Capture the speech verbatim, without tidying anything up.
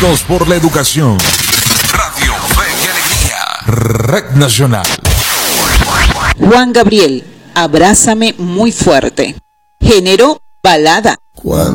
Por la educación. Radio Fe y Alegría. Red Nacional. Juan Gabriel, Abrázame muy fuerte. Género balada.